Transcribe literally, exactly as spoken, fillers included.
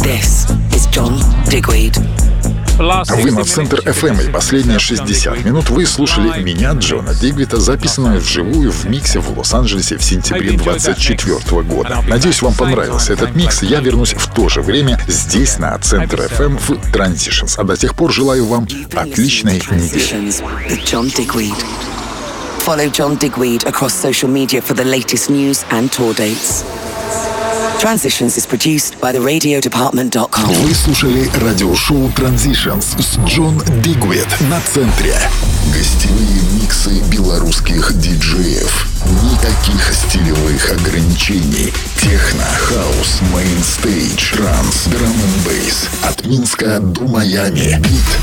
This is John Digweed. Вы на Центр эф эм, и последние шестьдесят минут вы слушали меня, Джона Дигвида, записанную вживую в миксе в Лос-Анджелесе в сентябре двадцать четвёртого года. Надеюсь, вам понравился этот микс. Я вернусь в то же время здесь, на Центр эф эм, в Transitions. А до тех пор желаю вам отличной недели. Follow John Digweed across social media for the latest news and tour dates. Transitions is produced by the radio department dot com. Вы слушали радиошоу Transitions с Джон Дигвид на Центре. Гостевые миксы белорусских диджеев. Никаких стилевых ограничений. Техно, хаус, мейнстейдж, транс, драм энд бейс. От Минска до Майами. Бит